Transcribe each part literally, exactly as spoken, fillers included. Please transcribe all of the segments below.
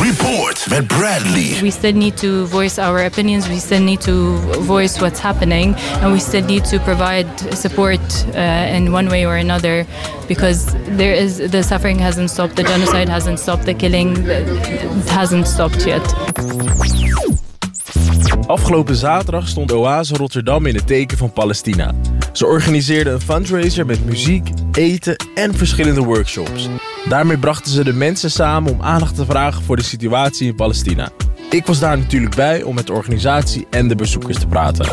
Report met Bradley. We still need to voice our opinions. We still need to voice what's happening. And we still need to provide support uh, in one way or another. Because there is the suffering hasn't stopped. The genocide hasn't stopped. The killing it hasn't stopped yet. Afgelopen zaterdag stond Oase Rotterdam in het teken van Palestina. Ze organiseerden een fundraiser met muziek, eten en verschillende workshops. Daarmee brachten ze de mensen samen om aandacht te vragen voor de situatie in Palestina. Ik was daar natuurlijk bij om met de organisatie en de bezoekers te praten.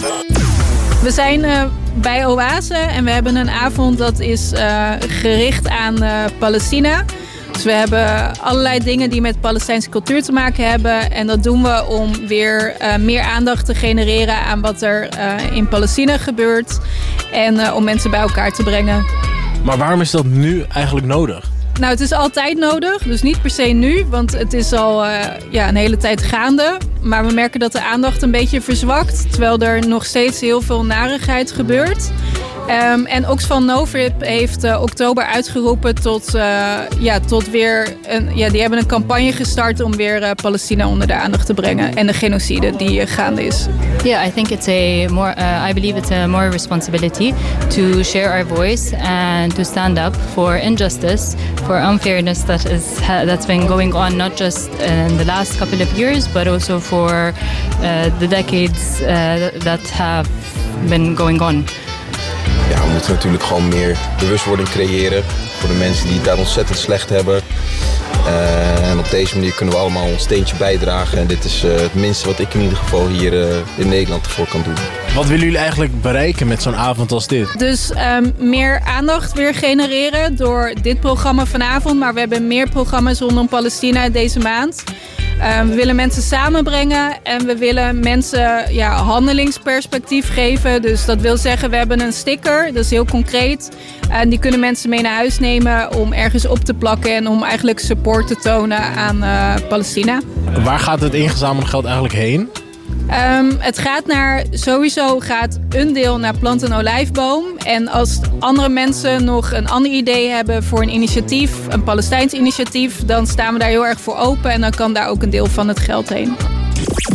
We zijn uh, bij Oase en we hebben een avond dat is uh, gericht aan uh, Palestina. Dus we hebben allerlei dingen die met Palestijnse cultuur te maken hebben. En dat doen we om weer uh, meer aandacht te genereren aan wat er uh, in Palestina gebeurt. En uh, om mensen bij elkaar te brengen. Maar waarom is dat nu eigenlijk nodig? Nou, het is altijd nodig. Dus niet per se nu, want het is al uh, ja, een hele tijd gaande. Maar we merken dat de aandacht een beetje verzwakt. Terwijl er nog steeds heel veel narigheid gebeurt. Um, en Oxfam Novib heeft uh, oktober uitgeroepen tot, uh, ja, tot weer... Een, ja, die hebben een campagne gestart om weer uh, Palestina onder de aandacht te brengen. En de genocide die uh, gaande is. Yeah, I think it's a more, uh, I believe it's a more responsibility to share our voice and to stand up for injustice, for unfairness that is ha, that's been going on not just in the last couple of years, but also for uh, the decades uh, that have been going on. Ja, we moeten natuurlijk gewoon meer bewustwording creëren voor de mensen die het daar ontzettend slecht hebben. Uh, en op deze manier kunnen we allemaal ons steentje bijdragen. En dit is uh, het minste wat ik in ieder geval hier uh, in Nederland ervoor kan doen. Wat willen jullie eigenlijk bereiken met zo'n avond als dit? Dus um, meer aandacht weer genereren door dit programma vanavond. Maar we hebben meer programma's rondom Palestina deze maand. Um, we willen mensen samenbrengen en we willen mensen ja, handelingsperspectief geven. Dus dat wil zeggen, we hebben een sticker, dat is heel concreet. En die kunnen mensen mee naar huis nemen om ergens op te plakken en om eigenlijk support te tonen aan uh, Palestina. Waar gaat het ingezamelde geld eigenlijk heen? Um, het gaat naar, sowieso gaat een deel naar Plant een Olijfboom. En als andere mensen nog een ander idee hebben voor een initiatief, een Palestijns initiatief, dan staan we daar heel erg voor open en dan kan daar ook een deel van het geld heen.